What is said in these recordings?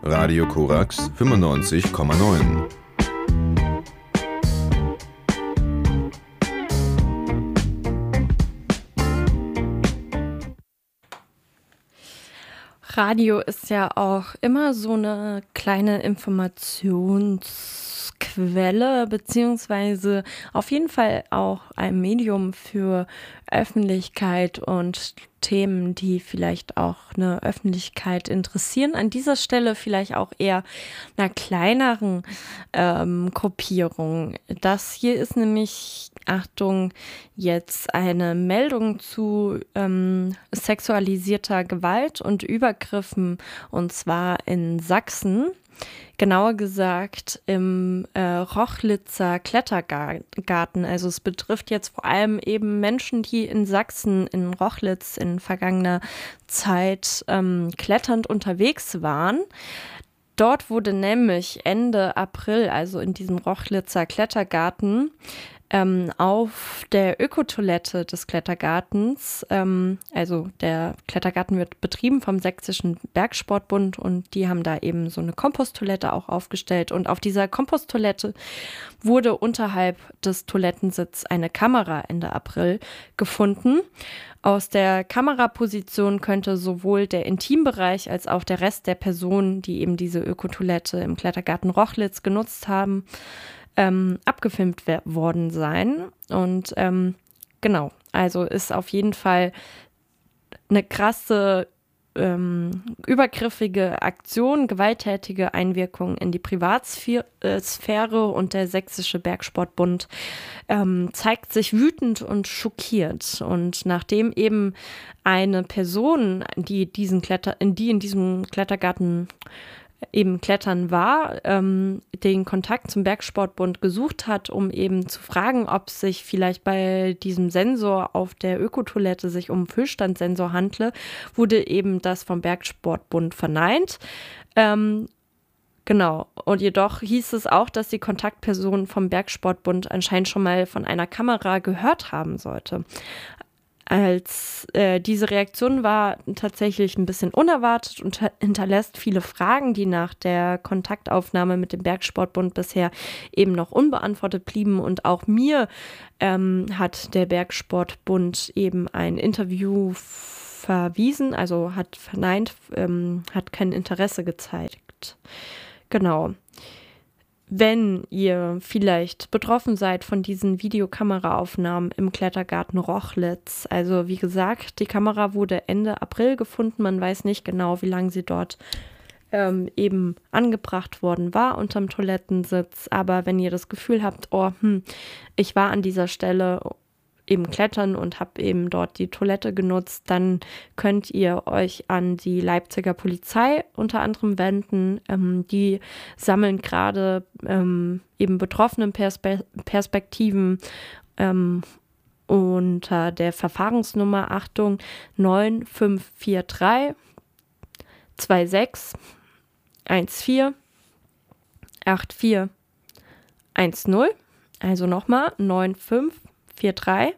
Radio Korax 95,9. Radio ist ja auch immer so eine kleine Informationsquelle, beziehungsweise auf jeden Fall auch ein Medium für Öffentlichkeit und Themen, die vielleicht auch eine Öffentlichkeit interessieren. An dieser Stelle vielleicht auch eher einer kleineren Gruppierung. Das hier ist nämlich, Achtung, jetzt eine Meldung zu sexualisierter Gewalt und Übergriffen, und zwar in Sachsen. Genauer gesagt im Rochlitzer Klettergarten. Also es betrifft jetzt vor allem eben Menschen, die in Sachsen, in Rochlitz in vergangener Zeit kletternd unterwegs waren. Dort wurde nämlich Ende April, also in diesem Rochlitzer Klettergarten, auf der Ökotoilette des Klettergartens, also der Klettergarten wird betrieben vom Sächsischen Bergsportbund und die haben da eben so eine Komposttoilette auch aufgestellt, und auf dieser Komposttoilette wurde unterhalb des Toilettensitzes eine Kamera Ende April gefunden. Aus der Kameraposition könnte sowohl der Intimbereich als auch der Rest der Personen, die eben diese Ökotoilette im Klettergarten Rochlitz genutzt haben, abgefilmt worden sein. Und genau, also ist auf jeden Fall eine krasse, übergriffige Aktion, gewalttätige Einwirkung in die Privatsphäre, und der Sächsische Bergsportbund zeigt sich wütend und schockiert. Und nachdem eben eine Person, die in diesem Klettergarten eben klettern war, den Kontakt zum Bergsportbund gesucht hat, um eben zu fragen, ob sich vielleicht bei diesem Sensor auf der Ökotoilette sich um einen Füllstandsensor handle, wurde eben das vom Bergsportbund verneint. Genau, und jedoch hieß es auch, dass die Kontaktperson vom Bergsportbund anscheinend schon mal von einer Kamera gehört haben sollte. Diese Reaktion war tatsächlich ein bisschen unerwartet und hinterlässt viele Fragen, die nach der Kontaktaufnahme mit dem Bergsportbund bisher eben noch unbeantwortet blieben. Und auch mir hat der Bergsportbund eben ein Interview verwiesen, also hat verneint, hat kein Interesse gezeigt. Genau. Wenn ihr vielleicht betroffen seid von diesen Videokameraaufnahmen im Klettergarten Rochlitz, also wie gesagt, die Kamera wurde Ende April gefunden, man weiß nicht genau, wie lange sie dort eben angebracht worden war unterm Toilettensitz, aber wenn ihr das Gefühl habt, ich war an dieser Stelle eben klettern und habe eben dort die Toilette genutzt, dann könnt ihr euch an die Leipziger Polizei unter anderem wenden. Die sammeln gerade eben betroffenen Perspektiven unter der Verfahrensnummer, Achtung, 9543 26 14 84 10. Also nochmal 9543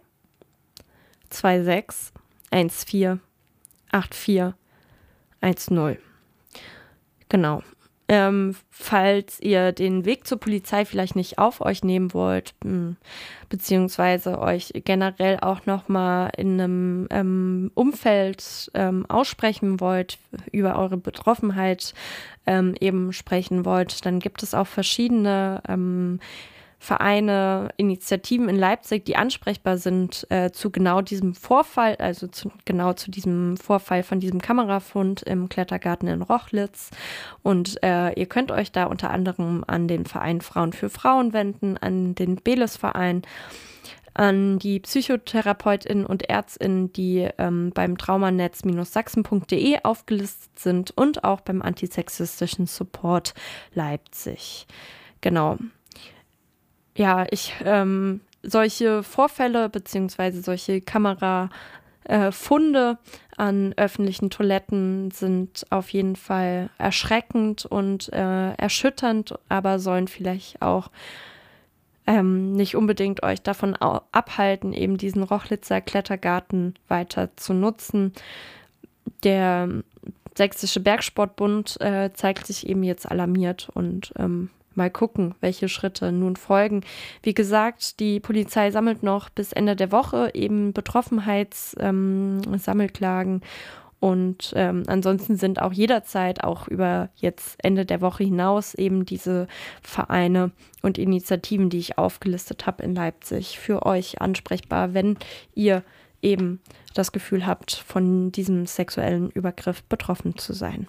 26 14 84 10. Genau. Falls ihr den Weg zur Polizei vielleicht nicht auf euch nehmen wollt, beziehungsweise euch generell auch nochmal in einem Umfeld aussprechen wollt, über eure Betroffenheit eben sprechen wollt, dann gibt es auch verschiedene Vereine, Initiativen in Leipzig, die ansprechbar sind zu genau diesem Vorfall, also genau zu diesem Vorfall von diesem Kamerafund im Klettergarten in Rochlitz. Und ihr könnt euch da unter anderem an den Verein Frauen für Frauen wenden, an den Beles-Verein, an die PsychotherapeutInnen und ÄrztInnen, die beim traumanetz-sachsen.de aufgelistet sind, und auch beim antisexistischen Support Leipzig. Genau. Ja, solche Vorfälle beziehungsweise solche Kamerafunde an öffentlichen Toiletten sind auf jeden Fall erschreckend und erschütternd, aber sollen vielleicht auch nicht unbedingt euch davon abhalten, eben diesen Rochlitzer Klettergarten weiter zu nutzen. Der Sächsische Bergsportbund zeigt sich eben jetzt alarmiert und mal gucken, welche Schritte nun folgen. Wie gesagt, die Polizei sammelt noch bis Ende der Woche eben Betroffenheitssammelklagen und ansonsten sind auch jederzeit auch über jetzt Ende der Woche hinaus eben diese Vereine und Initiativen, die ich aufgelistet habe in Leipzig, für euch ansprechbar, wenn ihr eben das Gefühl habt, von diesem sexuellen Übergriff betroffen zu sein.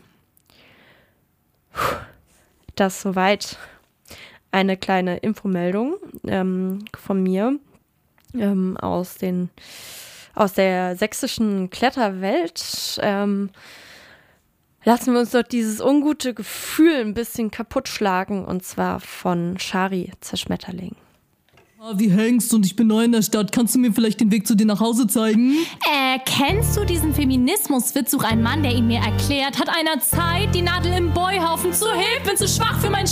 Das soweit eine kleine Infomeldung von mir aus der sächsischen Kletterwelt. Lassen wir uns doch dieses ungute Gefühl ein bisschen kaputt schlagen, und zwar von Shari Zerschmetterling. Wie hängst und ich bin neu in der Stadt. Kannst du mir vielleicht den Weg zu dir nach Hause zeigen? Kennst du diesen Feminismuswitz? Such einen Mann, der ihn mir erklärt. Hat einer Zeit, die Nadel im Beuhaufen zu hilf, bin zu schwach für mein